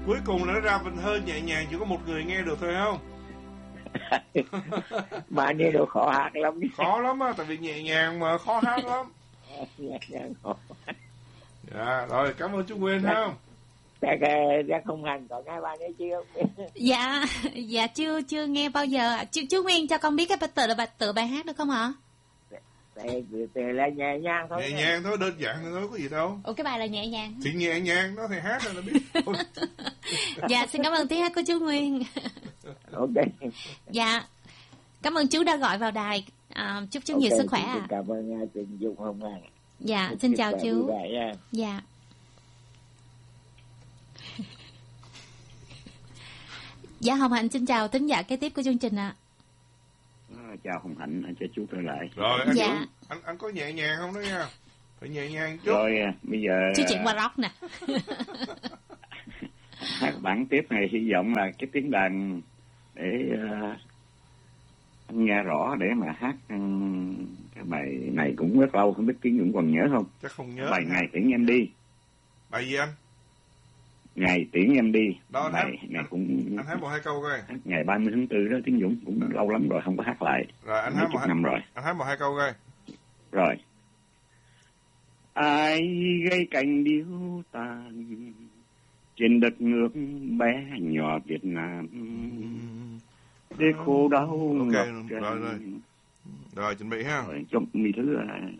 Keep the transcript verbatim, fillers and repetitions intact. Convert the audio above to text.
Cuối cùng nó ra mình hơi nhẹ nhàng, chỉ có một người nghe được thôi không? Mà nghe đồ khó hát lắm. Khó lắm á, tại vì nhẹ nhàng mà khó hát lắm. Nhẹ nhàng khó. Dạ, rồi cảm ơn chú Nguyên dạ, không? Dạ, dạ không hành, còn hai ba nghe chưa? Dạ, dạ chưa chưa nghe bao giờ. Chú, chú Nguyên cho con biết cái tự bài tự bài hát được không ạ? Thì, thì là nhẹ nhàng thôi. Nhẹ nhàng thôi, đơn giản thôi, có gì đâu. Ủa cái bài là nhẹ nhàng. Thì nhẹ nhàng đó thì hát rồi là biết thôi. Dạ, xin cảm ơn tiếng hát của chú Nguyên. Ok. Dạ, cảm ơn chú đã gọi vào đài. À, chúc chú okay, nhiều sức khỏe ạ. À. Cảm ơn Trình Dung hôm nay. Dạ, xin, xin chào chú. Dạ. Dạ, Hồng Hạnh xin chào thính giả kế tiếp của chương trình ạ. À, chào Hồng Hạnh, anh cho chú trở lại. Rồi anh, dạ. Dũng, anh anh có nhẹ nhàng không đó nha? Phải nhẹ nhàng chút. Rồi bây giờ chú chuyển qua rock nè. Hát bản tiếp này hy vọng là cái tiếng đàn để uh, anh nghe rõ để mà hát um, cái bài này cũng rất lâu, không biết Tiến Dũng còn nhớ không? Chắc không nhớ. Bài Ngày Tiễn Em Đi. Bài gì anh? Ngày Tiễn Em Đi. Đó, bài anh, này cũng anh hát một hai câu coi. Ngày ba mươi tháng tư đó Tiến Dũng, cũng lâu lắm rồi không có hát lại. Rồi anh hát một hai năm rồi. Anh hát một hai câu coi. Rồi. Ai gây cảnh điếu tàn trên đất nước bé nhỏ Việt Nam, để khổ đau ok ngập rồi rồi rồi chuẩn bị ha. Rồi cho Mỹ Thứ